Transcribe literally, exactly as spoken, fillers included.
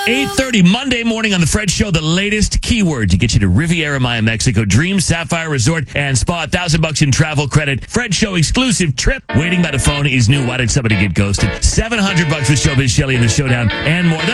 eight thirty Monday morning on The Fred Show, the latest keyword to get you to Riviera Maya, Mexico. Dream Sapphire Resort and Spa, one thousand bucks in travel credit. Fred Show exclusive trip. Waiting by the phone is new. Why did somebody get ghosted? seven hundred bucks with Showbiz Shelley in the Showdown and more.